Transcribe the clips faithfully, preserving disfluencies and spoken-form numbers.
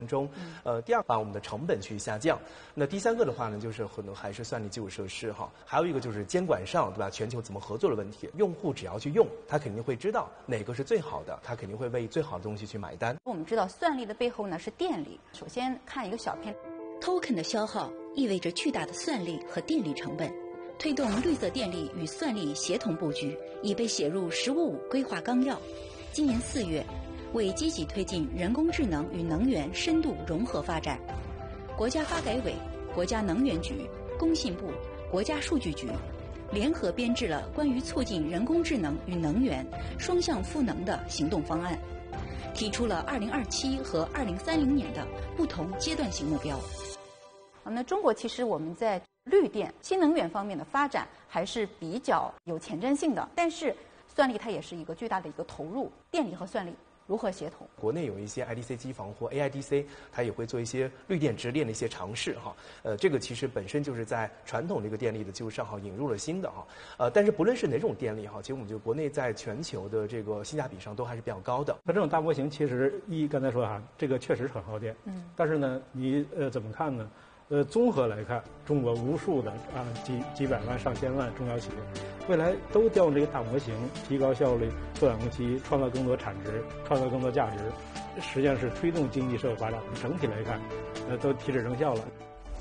中，呃，第二把我们的成本去下降。那第三个的话呢，就是可能还是算力基础设施哈，还有一个就是监管上，对吧？全球怎么合作的问题。用户只要去用，他肯定会知道哪个是最好的，他肯定会为最好的东西去买单。 我们知道算力的背后呢是电力。首先看一个小片 ，token 的消耗意味着巨大的算力和电力成本。推动绿色电力与算力协同布局已被写入“十五五”规划纲要。今年四月。为积极推进人工智能与能源深度融合发展，国家发改委、国家能源局、工信部、国家数据局联合编制了关于促进人工智能与能源双向赋能的行动方案，提出了二零二七和二零三零年的不同阶段性目标。 那中国其实我们在绿电、新能源方面的发展还是比较有前瞻性的，但是算力它也是一个巨大的一个投入，电力和算力如何协同？ 国内有一些 I D C 机房或 A I D C， 它也会做一些绿电直链的一些尝试哈。呃，这个其实本身就是在传统这个电力的基础上哈引入了新的哈。呃，但是不论是哪种电力哈，其实我们就国内在全球的这个性价比上都还是比较高的。 它这种大模型其实一刚才说哈，这个确实很耗电。嗯。但是呢，你呃怎么看呢？呃，综合来看，中国无数的啊几几百万、上千万中小企业，未来都调用这个大模型，提高效率、缩短工期、创造更多产值、创造更多价值，实际上是推动经济社会发展。整体来看，呃，都提质增效了。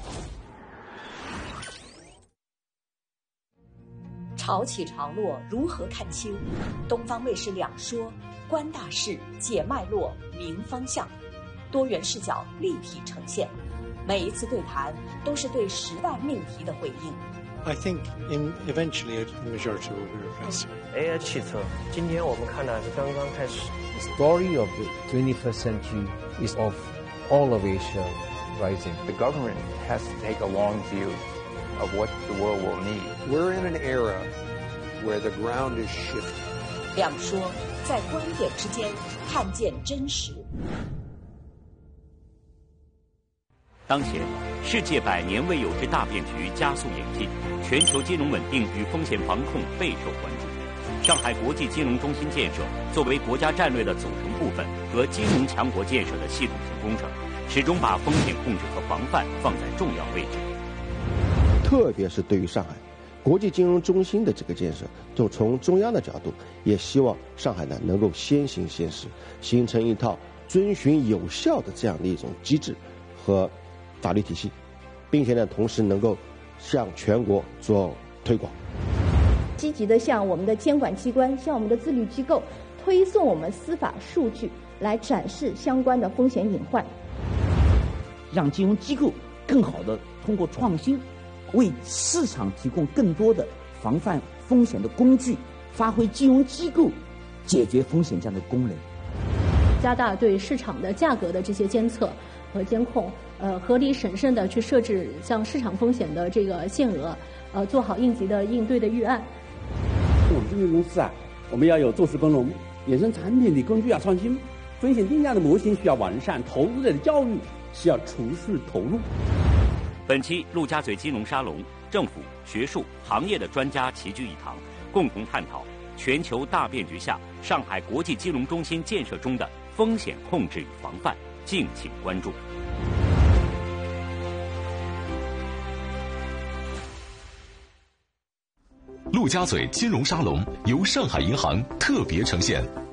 潮起潮落，如何看清？东方卫视两说，观大势，解脉络，明方向，多元视角立体呈现。每一次对谈都是对时代命题的回应。 I think in eventually the majority will be replaced. A I 汽车，今天我们看的是刚刚开始。 The story of the twenty-first century is of all of Asia rising. The government has to take a long view of what the world will need. We're in an era where the ground is shifting. 两说在观点之间看见真实。 当前，世界百年未有之大变局加速演进，全球金融稳定与风险防控备受关注。上海国际金融中心建设作为国家战略的组成部分和金融强国建设的系统性工程，始终把风险控制和防范放在重要位置。 特别是对于上海国际金融中心的这个建设，就从中央的角度，也希望上海呢能够先行先试，形成一套遵循有效的这样的一种机制和法律体系，并且呢，同时能够向全国做推广， 积极的向我们的监管机关、向我们的自律机构推送我们司法数据，来展示相关的风险隐患， 让金融机构更好的通过创新，为市场提供更多的防范风险的工具，发挥金融机构解决风险这样的功能， 加大对市场的价格的这些监测和监控，呃，合理审慎的去设置像市场风险的这个限额，呃，做好应急的应对的预案。 我们证券公司啊，我们要有做事耕耘，衍生产品的工具要创新，风险定价的模型需要完善，投资者的教育需要储蓄投入。 本期陆家嘴金融沙龙，政府、学术、行业的专家齐聚一堂，共同探讨全球大变局下上海国际金融中心建设中的风险控制与防范。敬请关注。 陆家嘴金融沙龙由上海银行特别呈现。